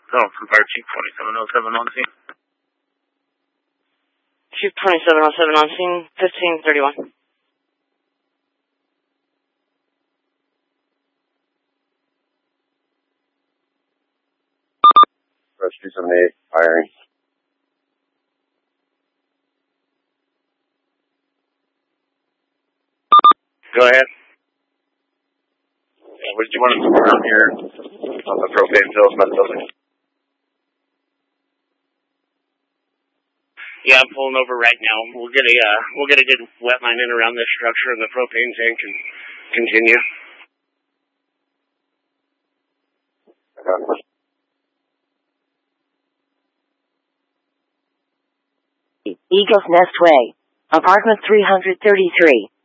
Oh, from Fire Chief 2707 on scene. Chief 2707 on scene, 1531. Approach 278, firing. Go ahead. Yeah, what did you want to do around here on the propane fills by the building? Yeah, I'm pulling over right now. We'll get a good wet line in around this structure and the propane tank and continue. Eagles Nest Way, apartment 333.